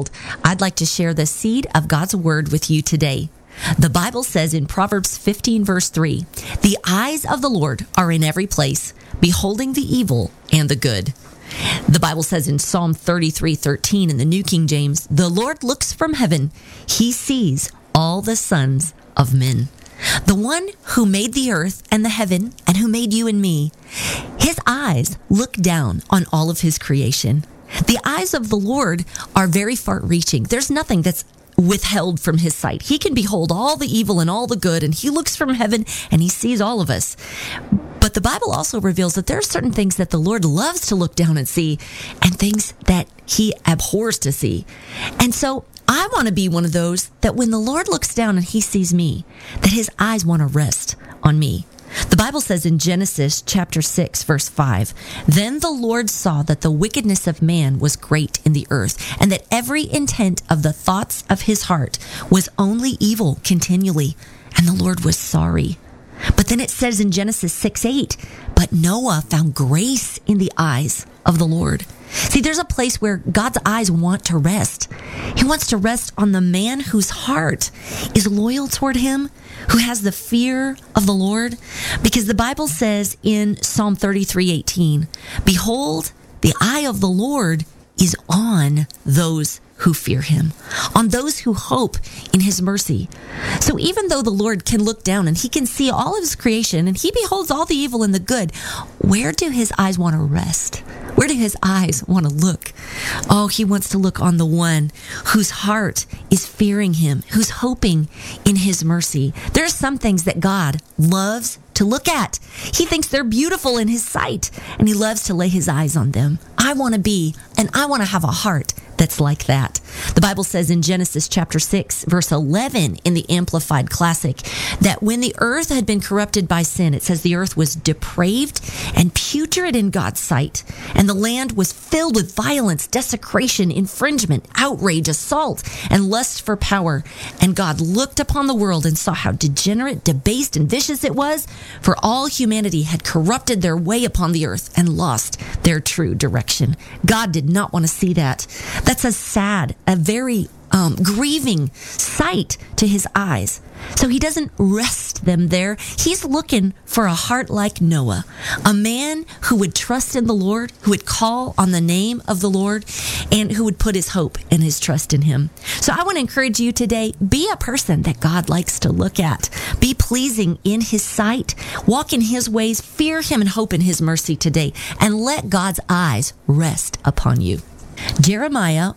child, I'd like to share the seed of God's word with you today. The Bible says in Proverbs 15, verse 3, "The eyes of the Lord are in every place, beholding the evil and the good." The Bible says in Psalm 33:13 in the New King James, "The Lord looks from heaven. He sees all the sons of men." The one who made the earth and the heaven and who made you and me, his eyes look down on all of his creation. The eyes of the Lord are very far-reaching. There's nothing that's withheld from his sight. He can behold all the evil and all the good, and he looks from heaven and he sees all of us. But the Bible also reveals that there are certain things that the Lord loves to look down and see, and things that he abhors to see. And so I want to be one of those that when the Lord looks down and he sees me, that his eyes want to rest on me. The Bible says in Genesis chapter 6, verse 5, "Then the Lord saw that the wickedness of man was great in the earth, and that every intent of the thoughts of his heart was only evil continually. And the Lord was sorry." But then it says in Genesis 6:8, "But Noah found grace in the eyes of the Lord." See, there's a place where God's eyes want to rest. He wants to rest on the man whose heart is loyal toward him, who has the fear of the Lord. Because the Bible says in Psalm 33:18, "Behold, the eye of the Lord is on those who fear him, on those who hope in his mercy." So even though the Lord can look down and he can see all of his creation and he beholds all the evil and the good, where do his eyes want to rest? Where do his eyes want to look? Oh, he wants to look on the one whose heart is fearing him, who's hoping in his mercy. There are some things that God loves to look at. He thinks they're beautiful in his sight, and he loves to lay his eyes on them. I want to be, and I want to have a heart that's like that. The Bible says in Genesis chapter 6, verse 11 in the Amplified Classic, that when the earth had been corrupted by sin, it says the earth was depraved and putrid in God's sight, and the land was filled with violence, desecration, infringement, outrage, assault, and lust for power. And God looked upon the world and saw how degenerate, debased, and vicious it was, for all humanity had corrupted their way upon the earth and lost their true direction. God did not want to see that. That's a sad, a very grieving sight to his eyes. So he doesn't rest them there. He's looking for a heart like Noah, a man who would trust in the Lord, who would call on the name of the Lord, and who would put his hope and his trust in him. So I want to encourage you today, be a person that God likes to look at. Be pleasing in his sight. Walk in his ways. Fear him and hope in his mercy today. And let God's eyes rest upon you. Jeremiah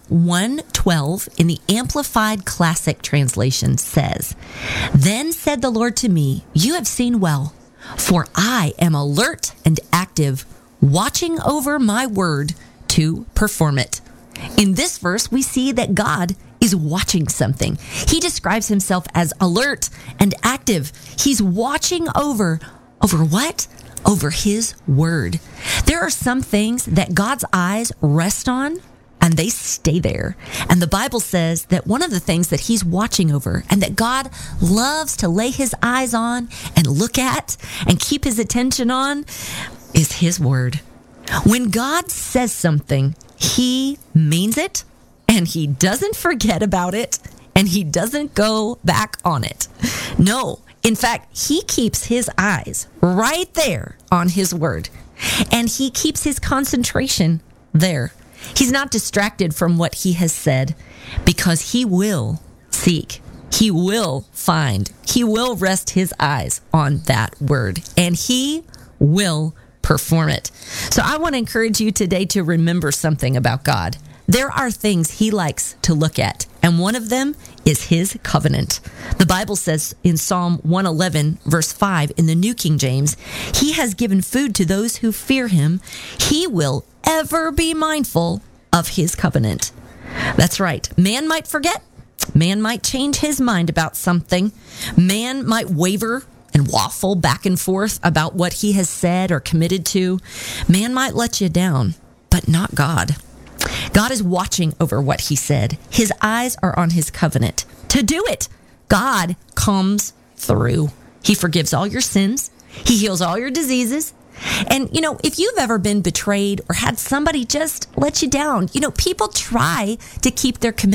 1:12 in the Amplified Classic Translation says, "Then said the Lord to me, you have seen well, for I am alert and active, watching over my word to perform it." In this verse, we see that God is watching something. He describes himself as alert and active. He's watching over what? Over his word. There are some things that God's eyes rest on, and they stay there. And the Bible says that one of the things that he's watching over and that God loves to lay his eyes on and look at and keep his attention on is his word. When God says something, he means it, and he doesn't forget about it, and he doesn't go back on it. No. In fact, he keeps his eyes right there on his word, and he keeps his concentration there. He's not distracted from what he has said, because he will seek, he will find, he will rest his eyes on that word, and he will perform it. So I want to encourage you today to remember something about God. There are things he likes to look at, and one of them is his covenant. The Bible says in Psalm 111, verse 5 in the New King James, "He has given food to those who fear him. He will ever be mindful of his covenant." That's right. Man might forget. Man might change his mind about something. Man might waver and waffle back and forth about what he has said or committed to. Man might let you down, but not God. God is watching over what he said. His eyes are on his covenant. To do it, God comes through. He forgives all your sins. He heals all your diseases. And, if you've ever been betrayed or had somebody just let you down, people try to keep their commitment.